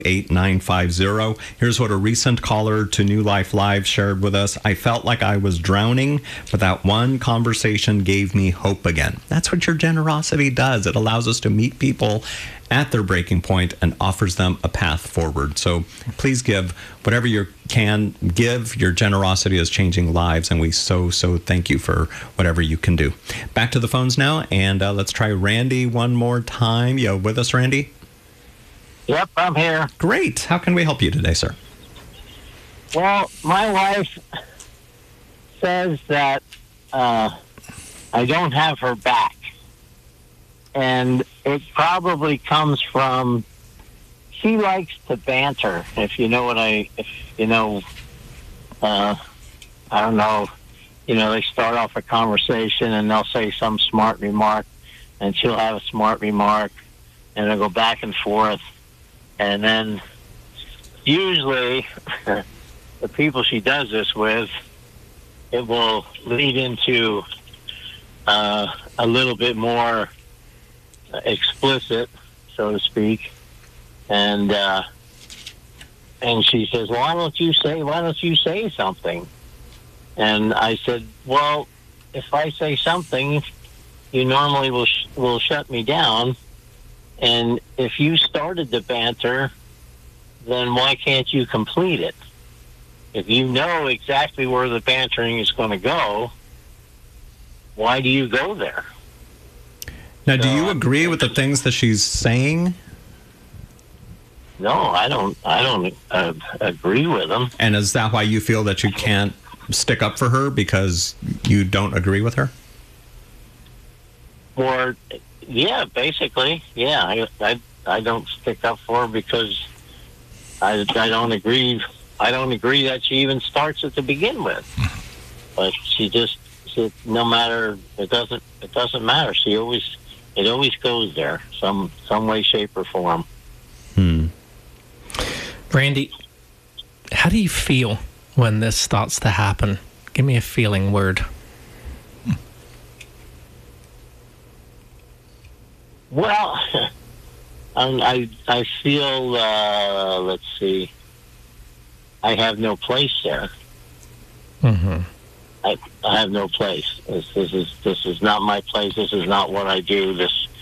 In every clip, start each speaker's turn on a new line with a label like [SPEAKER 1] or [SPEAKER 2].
[SPEAKER 1] 8950. Here's what a recent caller to New Life Live shared with us. I felt like I was drowning, but that one conversation gave me hope again. That's what your generosity does. It allows us to meet people at their breaking point and offers them a path forward. So please give whatever you can give. Your generosity is changing lives, and we so thank you for whatever you can do. Back to the phones now, and let's try Randy one more time. You with us, Randy?
[SPEAKER 2] Yep, I'm here.
[SPEAKER 1] Great. How can we help you today, sir?
[SPEAKER 2] Well, my wife says that I don't have her back. And it probably comes from, she likes to banter, I don't know, they start off a conversation and they'll say some smart remark, and she'll have a smart remark, and they'll go back and forth. And then usually the people she does this with, it will lead into a little bit more explicit, so to speak. And she says, why don't you say something? And I said, well, if I say something, you normally will shut me down. And if you started the banter, then why can't you complete it? If you know exactly where the bantering is going to go, why do you go there?
[SPEAKER 1] Now, do you agree with the things that she's saying?
[SPEAKER 2] No, I don't agree with them.
[SPEAKER 1] And is that why you feel that you can't stick up for her, because you don't agree with her?
[SPEAKER 2] Or, yeah, basically, yeah. I don't stick up for her because I don't agree. I don't agree that she even starts it to begin with. But no matter, it doesn't matter. It always goes there, some way, shape, or form.
[SPEAKER 3] Randy, how do you feel when this starts to happen? Give me a feeling word.
[SPEAKER 2] Well, I feel, let's see, I have no place there.
[SPEAKER 3] Mm-hmm.
[SPEAKER 2] I have no place. This is not my place. This is not what I do.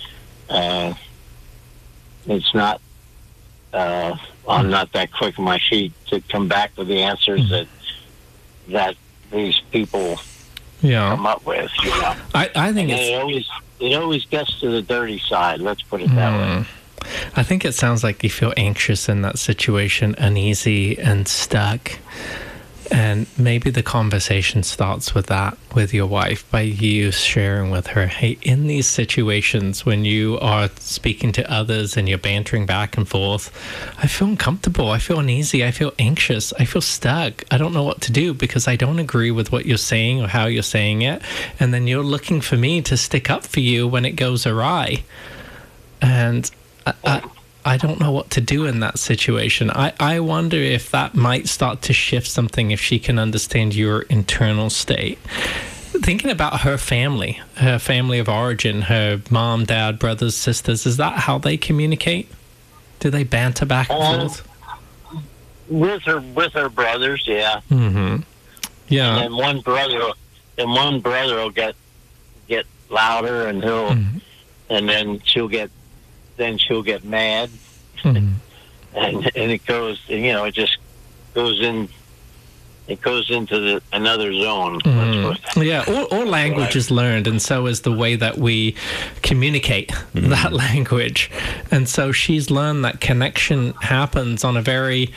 [SPEAKER 2] It's not, I'm not that quick on my feet to come back with the answers that these people come up with.
[SPEAKER 3] I think
[SPEAKER 2] it always gets to the dirty side. Let's put it that way.
[SPEAKER 3] I think it sounds like you feel anxious in that situation, uneasy and stuck. And maybe the conversation starts with that, with your wife, by you sharing with her, hey, in these situations when you are speaking to others and you're bantering back and forth, I feel uncomfortable, I feel uneasy, I feel anxious, I feel stuck. I don't know what to do because I don't agree with what you're saying or how you're saying it. And then you're looking for me to stick up for you when it goes awry. And I don't know what to do in that situation. I wonder if that might start to shift something if she can understand your internal state. Thinking about her family of origin, her mom, dad, brothers, sisters, is that how they communicate? Do they banter back and forth?
[SPEAKER 2] With her brothers, yeah.
[SPEAKER 3] Mm-hmm. Yeah.
[SPEAKER 2] And one brother will get louder, and and then she'll get mad, and it goes, it just goes in. It goes into another zone.
[SPEAKER 3] Yeah, all language is learned, and so is the way that we communicate that language. And so she's learned that connection happens on a very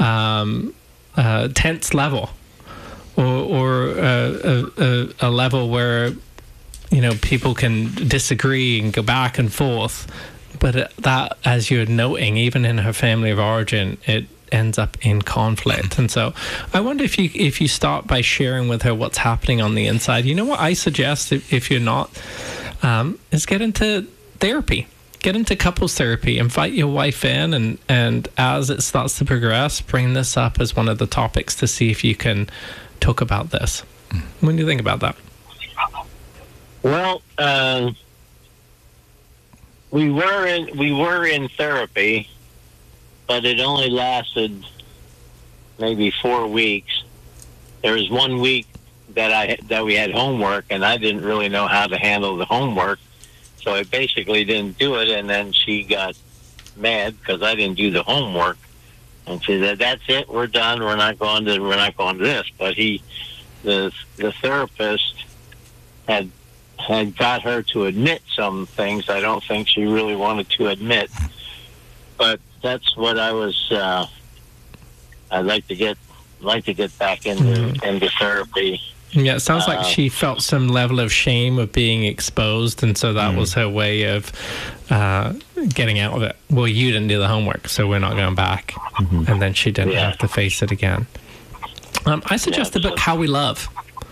[SPEAKER 3] tense level, or a level where people can disagree and go back and forth. But that, as you're noting, even in her family of origin, it ends up in conflict. And so I wonder if you start by sharing with her what's happening on the inside. You know what I suggest, if you're not, is get into therapy. Get into couples therapy. Invite your wife in, and as it starts to progress, bring this up as one of the topics to see if you can talk about this. What do you think about that?
[SPEAKER 2] Well, we were in therapy, but it only lasted maybe 4 weeks. There was 1 week that we had homework, and I didn't really know how to handle the homework, so I basically didn't do it. And then she got mad because I didn't do the homework, and she said, "That's it, we're done. We're not going to this." But the therapist had got her to admit some things I don't think she really wanted to admit. But that's what I was. I'd like to get back into therapy.
[SPEAKER 3] Yeah, it sounds like she felt some level of shame of being exposed, and so that was her way of getting out of it. Well, you didn't do the homework, so we're not going back. And then she didn't have to face it again. I suggest the book How We Love.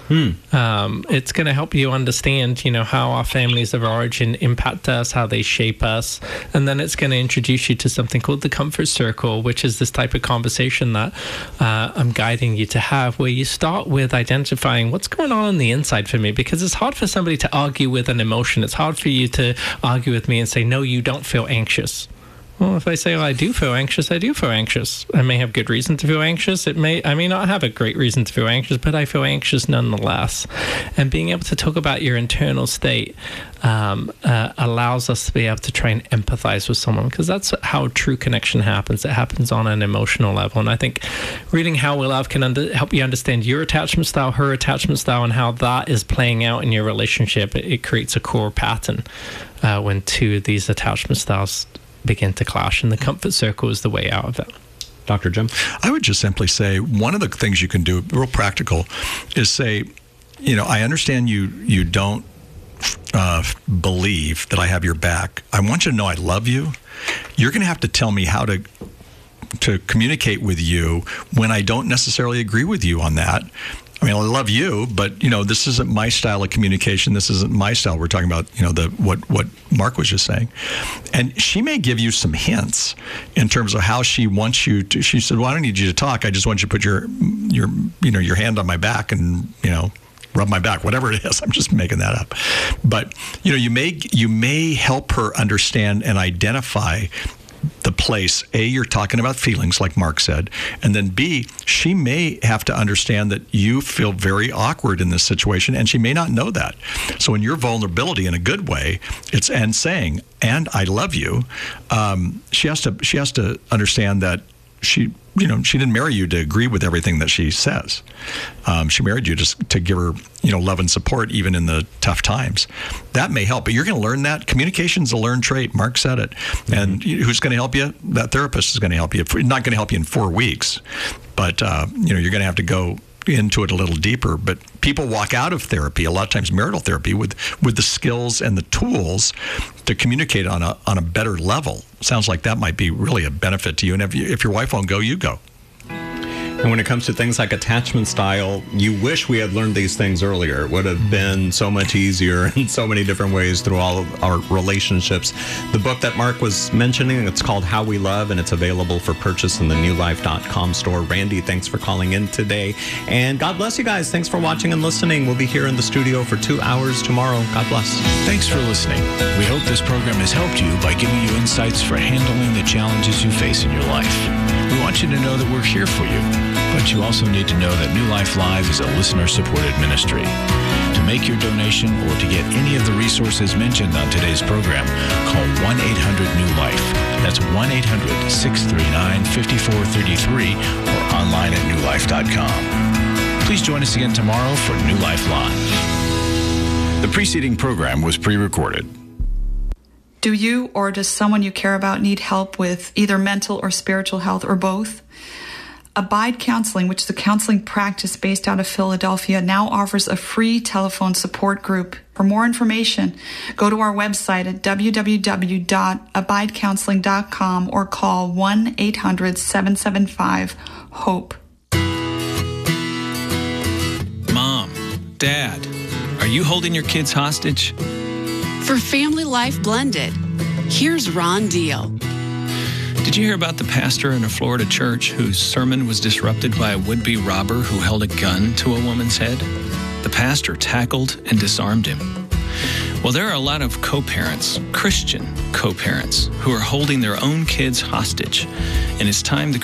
[SPEAKER 3] It's going to help you understand, how our families of origin impact us, how they shape us. And then it's going to introduce you to something called the Comfort Circle, which is this type of conversation that I'm guiding you to have, where you start with identifying what's going on the inside for me, because it's hard for somebody to argue with an emotion. It's hard for you to argue with me and say, no, you don't feel anxious. Well, if I say, I do feel anxious, I do feel anxious. I may have good reason to feel anxious. I may not have a great reason to feel anxious, but I feel anxious nonetheless. And being able to talk about your internal state allows us to be able to try and empathize with someone, because that's how true connection happens. It happens on an emotional level. And I think reading How We Love can help you understand your attachment style, her attachment style, and how that is playing out in your relationship. It creates a core pattern when two of these attachment styles begin to clash, and the Comfort Circle is the way out of it.
[SPEAKER 1] Dr. Jim?
[SPEAKER 4] I would just simply say one of the things you can do, real practical, is say, I understand you don't believe that I have your back. I want you to know I love you. You're going to have to tell me how to communicate with you when I don't necessarily agree with you on that. I mean, I love you, but this isn't my style of communication. This isn't my style. We're talking about what Mark was just saying, and she may give you some hints in terms of how she wants you to. She said, "Well, I don't need you to talk. I just want you to put your hand on my back and rub my back, whatever it is." I'm just making that up, but you may help her understand and identify the place. A, you're talking about feelings, like Mark said, and then B, she may have to understand that you feel very awkward in this situation, and she may not know that. So in your vulnerability, in a good way, and saying, "And I love you," she has to understand that she didn't marry you to agree with everything that she says. She married you just to give her, love and support even in the tough times. That may help, but you're going to learn that. Communication's a learned trait. Mark said it. And who's going to help you? That therapist is going to help you. Not going to help you in 4 weeks, but you're going to have to go into it a little deeper. But people walk out of therapy, a lot of times marital therapy, with the skills and the tools to communicate on a better level. Sounds like that might be really a benefit to you. And if your wife won't go, you go.
[SPEAKER 1] And when it comes to things like attachment style, you wish we had learned these things earlier. It would have been so much easier in so many different ways through all of our relationships. The book that Mark was mentioning, it's called How We Love, and it's available for purchase in the newlife.com store. Randy, thanks for calling in today. And God bless you guys. Thanks for watching and listening. We'll be here in the studio for 2 hours tomorrow. God bless.
[SPEAKER 5] Thanks for listening. We hope this program has helped you by giving you insights for handling the challenges you face in your life. We want you to know that we're here for you, but you also need to know that New Life Live is a listener-supported ministry. To make your donation or to get any of the resources mentioned on today's program, call 1-800-NEW-LIFE. That's 1-800-639-5433 or online at newlife.com. Please join us again tomorrow for New Life Live. The preceding program was pre-recorded.
[SPEAKER 6] Do you or does someone you care about need help with either mental or spiritual health or both? Abide Counseling, which is a counseling practice based out of Philadelphia, now offers a free telephone support group. For more information, go to our website at www.abidecounseling.com or call 1-800-775-HOPE.
[SPEAKER 7] Mom, Dad, are you holding your kids hostage?
[SPEAKER 8] For Family Life Blended, here's Ron Deal.
[SPEAKER 7] Did you hear about the pastor in a Florida church whose sermon was disrupted by a would-be robber who held a gun to a woman's head? The pastor tackled and disarmed him. Well, there are a lot of co-parents, Christian co-parents, who are holding their own kids hostage. And it's time the